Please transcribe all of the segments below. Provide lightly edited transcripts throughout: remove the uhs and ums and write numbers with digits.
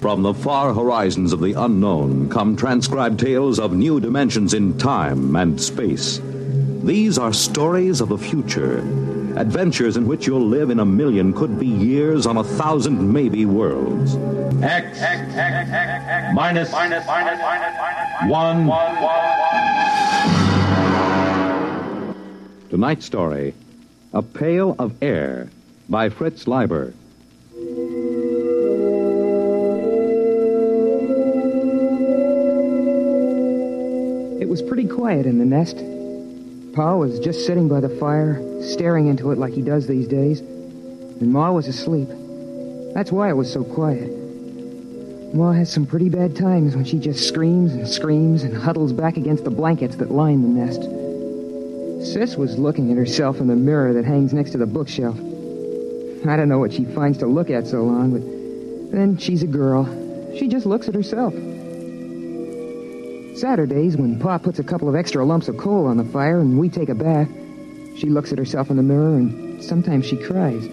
From the far horizons of the unknown come transcribed tales of new dimensions in time and space. These are stories of the future, adventures in which you'll live in a million could-be years on 1,000 maybe worlds. X minus 1. Tonight's story, A Pail of Air, by Fritz Leiber. It was pretty quiet in the nest. Pa was just sitting by the fire, staring into it like he does these days. And Ma was asleep. That's why it was so quiet. Ma has some pretty bad times when she just screams and screams and huddles back against the blankets that line the nest. Sis was looking at herself in the mirror that hangs next to the bookshelf. I don't know what she finds to look at so long, but then she's a girl. She just looks at herself. Saturdays, when Pa puts a couple of extra lumps of coal on the fire and we take a bath, she looks at herself in the mirror and sometimes she cries.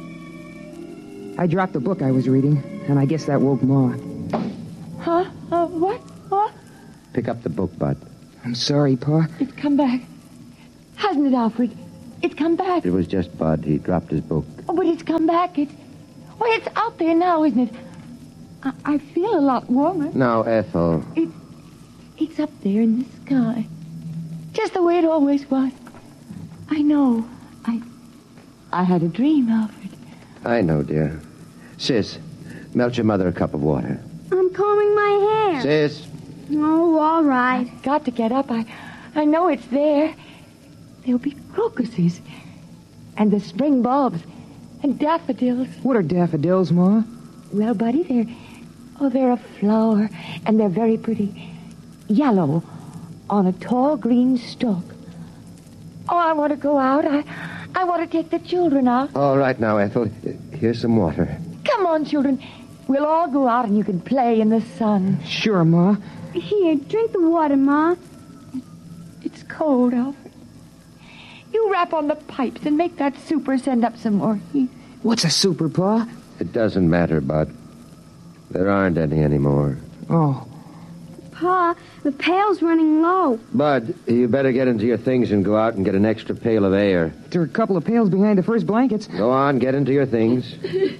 I dropped the book I was reading, and I guess that woke Ma. Huh? What? Pick up the book, Bud. I'm sorry, Pa. It's come back. Hasn't it, Alfred? It's come back. It was just Bud. He dropped his book. Oh, but it's come back. It's out there now, isn't it? I feel a lot warmer. Now, Ethel. It's up there in the sky. Just the way it always was. I know. I had a dream, Alfred. I know, dear. Sis, melt your mother a cup of water. I'm combing my hair. Sis. Oh, all right. I've got to get up. I know it's there. There'll be crocuses. And the spring bulbs. And daffodils. What are daffodils, Ma? Well, Buddy, they're a flower. And they're very pretty. Yellow on a tall green stalk. Oh, I want to go out. I want to take the children out. All right now, Ethel. Here's some water. Come on, children. We'll all go out and you can play in the sun. Sure, Ma. Here, drink the water, Ma. It's cold, Alfred. You rap on the pipes and make that super send up some more heat. What's a super, Pa? It doesn't matter, Bud. There aren't any anymore. Oh. Pa, the pail's running low. Bud, you better get into your things and go out and get an extra pail of air. There are a couple of pails behind the first blankets. Go on, get into your things.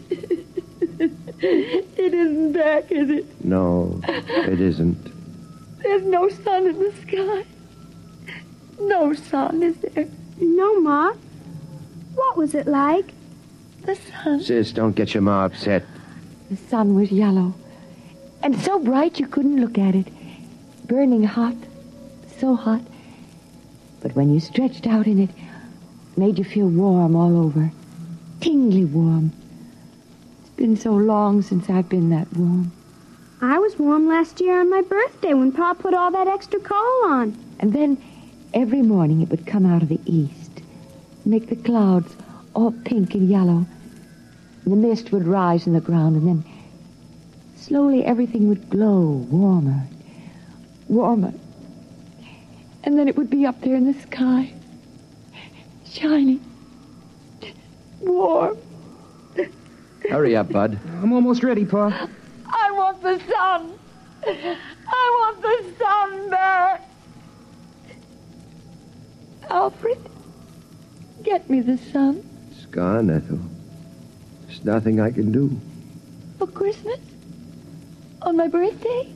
It isn't back, is it? No, it isn't. There's no sun in the sky. No sun, is there? No, Ma. What was it like? The sun. Sis, don't get your ma upset. The sun was yellow. And so bright you couldn't look at it. Burning hot. So hot. But when you stretched out in it, it made you feel warm all over. Tingly warm. It's been so long since I've been that warm. I was warm last year on my birthday when Pa put all that extra coal on. And then every morning it would come out of the east. Make the clouds all pink and yellow. And the mist would rise in the ground, and then slowly everything would glow warmer. Warmer. And then it would be up there in the sky. Shining. Warm. Hurry up, Bud. I'm almost ready, Pa. I want the sun. I want the sun back. Alfred, get me the sun. It's gone, Ethel. There's nothing I can do. For Christmas? On my birthday?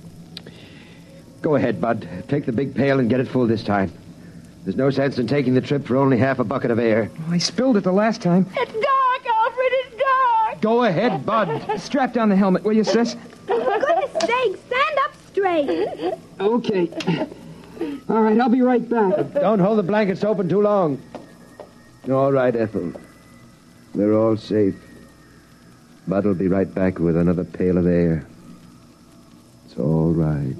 Go ahead, Bud. Take the big pail and get it full this time. There's no sense in taking the trip for only half a bucket of air. I spilled it the last time. It's dark, Alfred, it's dark. Go ahead, Bud. Strap down the helmet, will you, Sis? For goodness sake, stand up straight. Okay. All right, I'll be right back. Don't hold the blankets open too long. All right, Ethel. We're all safe. Bud'll be right back with another pail of air. It's all right.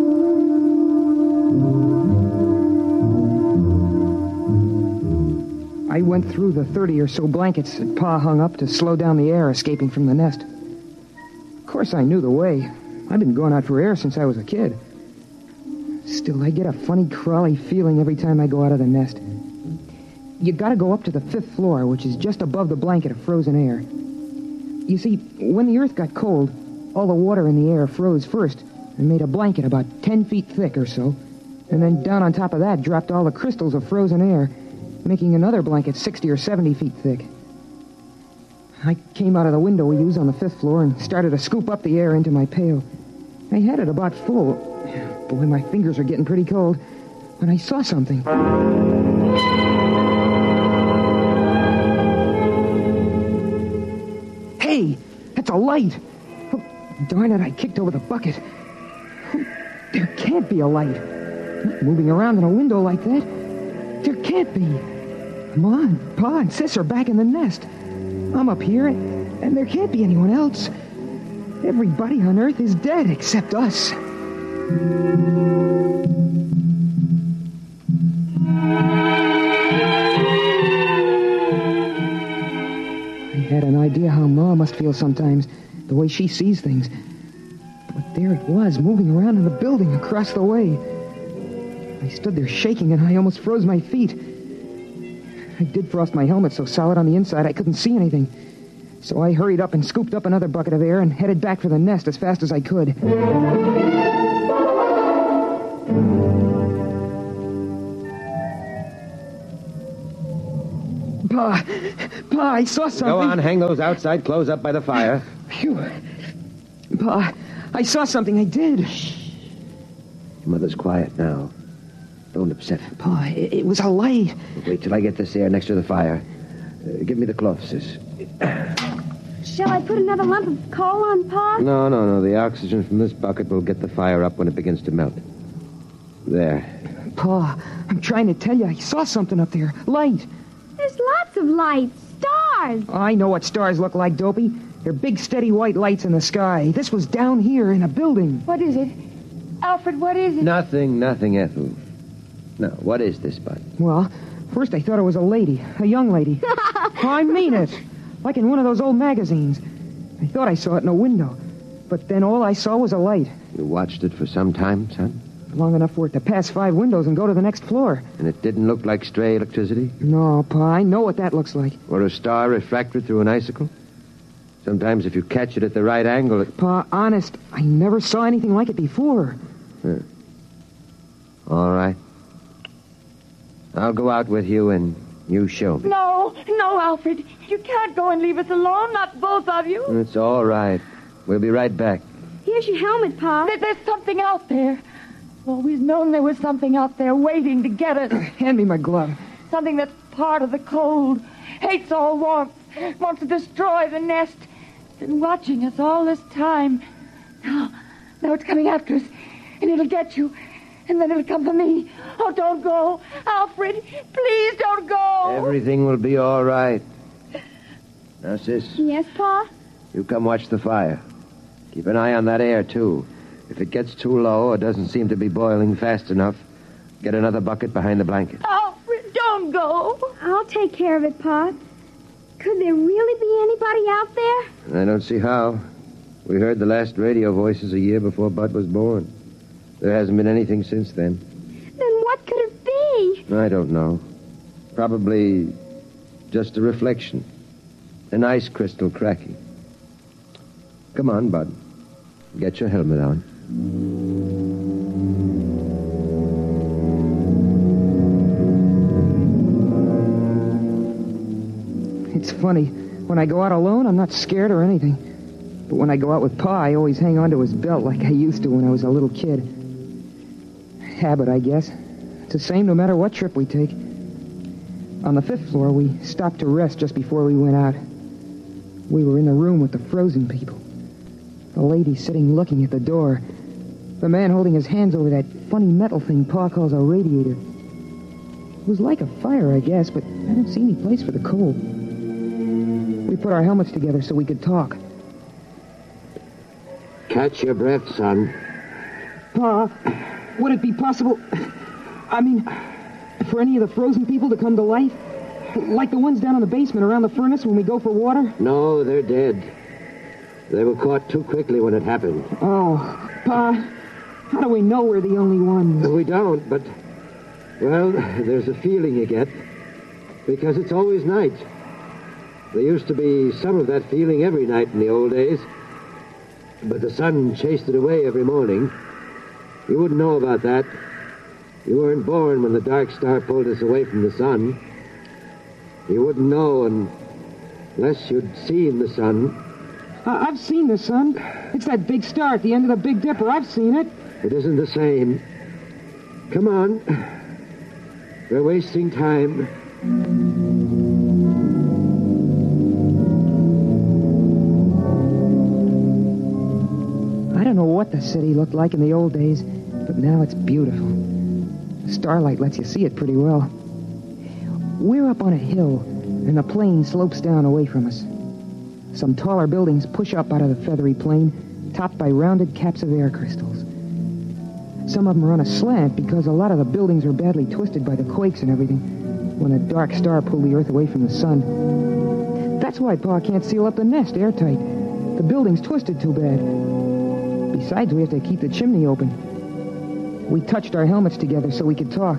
I went through the 30 or so blankets that Pa hung up to slow down the air escaping from the nest. Of course, I knew the way. I've been going out for air since I was a kid. Still, I get a funny, crawly feeling every time I go out of the nest. You gotta go up to the 5th floor, which is just above the blanket of frozen air. You see, when the earth got cold, All the water in the air froze first and made a blanket about 10 feet thick or so. And then down on top of that dropped all the crystals of frozen air, making another blanket 60 or 70 feet thick. I came out of the window we use on the 5th floor and started to scoop up the air into my pail. I had it about full. Boy, my fingers are getting pretty cold when I saw something. Hey, that's a light. Oh, darn it, I kicked over the bucket. Oh, there can't be a light. Not moving around in a window like that. There can't be. Come on, Pa and Sis are back in the nest. I'm up here, and there can't be anyone else. Everybody on Earth is dead except us. I had an idea how Ma must feel sometimes, the way she sees things. But there it was, moving around in the building across the way. I stood there shaking, and I almost froze my feet. I did frost my helmet so solid on the inside I couldn't see anything. So I hurried up and scooped up another bucket of air and headed back for the nest as fast as I could. Pa, I saw something. Go on, hang those outside clothes up by the fire. Phew. Pa, I saw something, I did. Your mother's quiet now. Don't upset her. Pa, it was a light. Wait till I get this air next to the fire. Give me the cloth, Sis. Shall I put another lump of coal on, Pa? No. The oxygen from this bucket will get the fire up when it begins to melt. There. Pa, I'm trying to tell you, I saw something up there. Light. There's lots of lights. Stars. I know what stars look like, Dopey. They're big, steady white lights in the sky. This was down here in a building. What is it? Alfred, what is it? Nothing, Ethel. Now, what is this, Bud? Well, first I thought it was a lady. A young lady. I mean it. Like in one of those old magazines. I thought I saw it in a window. But then all I saw was a light. You watched it for some time, son? Long enough for it to pass 5 windows and go to the next floor. And it didn't look like stray electricity? No, Pa, I know what that looks like. Or a star refracted through an icicle? Sometimes if you catch it at the right angle, it... Pa, honest, I never saw anything like it before. All right. I'll go out with you and you show me. No, Alfred. You can't go and leave us alone, not both of you. It's all right. We'll be right back. Here's your helmet, Pa. There's something out there. I've always known there was something out there waiting to get us. Hand me my glove. Something that's part of the cold, hates all warmth, wants to destroy the nest. Been watching us all this time. Now it's coming after us, and it'll get you. And then it'll come for me. Oh, don't go. Alfred, please don't go. Everything will be all right. Now, Sis. Yes, Pa? You come watch the fire. Keep an eye on that air, too. If it gets too low or doesn't seem to be boiling fast enough, get another bucket behind the blanket. Alfred, don't go. I'll take care of it, Pa. Could there really be anybody out there? I don't see how. We heard the last radio voices a year before Bud was born. There hasn't been anything since then. Then what could it be? I don't know. Probably just a reflection. An ice crystal cracking. Come on, Bud. Get your helmet on. It's funny. When I go out alone, I'm not scared or anything. But when I go out with Pa, I always hang onto his belt like I used to when I was a little kid. Habit, I guess. It's the same no matter what trip we take. On the 5th floor, we stopped to rest just before we went out. We were in the room with the frozen people. The lady sitting looking at the door. The man holding his hands over that funny metal thing Pa calls a radiator. It was like a fire, I guess, but I didn't see any place for the coal. We put our helmets together so we could talk. Catch your breath, son. Pa, would it be possible, for any of the frozen people to come to life? Like the ones down in the basement around the furnace when we go for water? No, they're dead. They were caught too quickly when it happened. Oh, Pa, how do we know we're the only ones? We don't, but, well, there's a feeling you get. Because it's always night. There used to be some of that feeling every night in the old days. But the sun chased it away every morning. You wouldn't know about that. You weren't born when the dark star pulled us away from the sun. You wouldn't know unless you'd seen the sun. I've seen the sun. It's that big star at the end of the Big Dipper. I've seen it. It isn't the same. Come on. We're wasting time. I don't know what the city looked like in the old days, but now it's beautiful. The starlight lets you see it pretty well. We're up on a hill, and the plain slopes down away from us. Some taller buildings push up out of the feathery plain, topped by rounded caps of air crystals. Some of them are on a slant because a lot of the buildings are badly twisted by the quakes and everything when a dark star pulled the earth away from the sun. That's why Pa can't seal up the nest airtight. The building's twisted too bad. Besides, we have to keep the chimney open. We touched our helmets together so we could talk.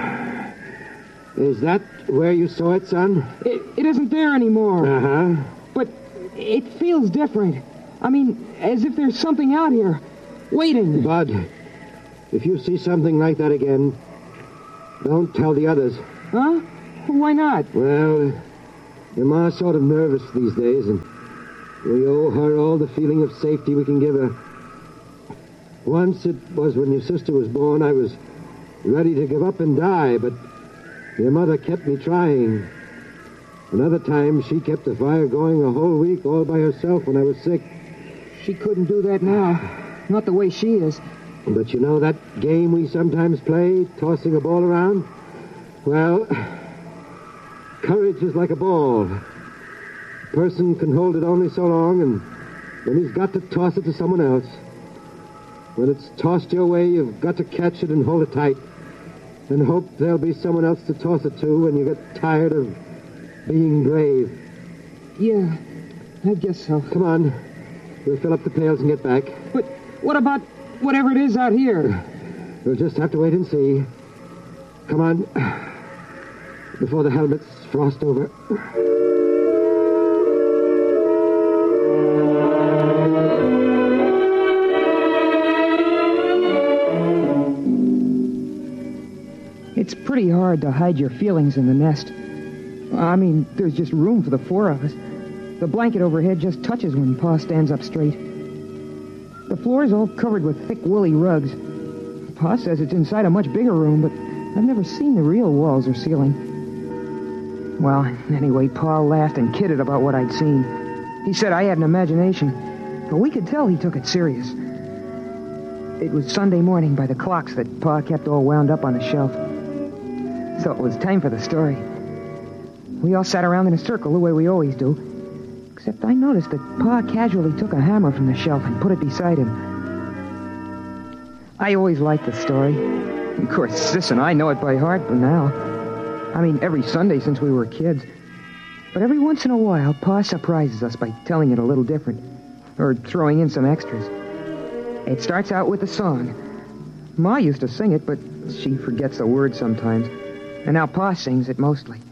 Is that where you saw it, son? It isn't there anymore. Uh-huh. But it feels different. I mean, as if there's something out here, waiting. Bud, if you see something like that again, don't tell the others. Huh? Why not? Well, your ma's sort of nervous these days, and we owe her all the feeling of safety we can give her. Once it was when your sister was born, I was ready to give up and die, but your mother kept me trying. Another time, she kept the fire going a whole week all by herself when I was sick. She couldn't do that now. Not the way she is. But you know that game we sometimes play, tossing a ball around? Well, courage is like a ball. A person can hold it only so long, and then he's got to toss it to someone else. When it's tossed your way, you've got to catch it and hold it tight, and hope there'll be someone else to toss it to when you get tired of being brave. Yeah, I guess so. Come on. We'll fill up the pails and get back. But what about whatever it is out here? We'll just have to wait and see. Come on. Before the helmets frost over. It's pretty hard to hide your feelings in the nest. I mean, there's just room for the four of us. The blanket overhead just touches when Pa stands up straight. The floor is all covered with thick, woolly rugs. Pa says it's inside a much bigger room, but I've never seen the real walls or ceiling. Well, anyway, Pa laughed and kidded about what I'd seen. He said I had an imagination, but we could tell he took it serious. It was Sunday morning by the clocks that Pa kept all wound up on the shelf. So it was time for the story. We all sat around in a circle the way we always do. Except I noticed that Pa casually took a hammer from the shelf and put it beside him. I always liked the story. Of course, Sis and I know it by heart by now. I mean, every Sunday since we were kids. But every once in a while, Pa surprises us by telling it a little different, or throwing in some extras. It starts out with a song. Ma used to sing it, but she forgets the words sometimes. And now Pa sings it mostly.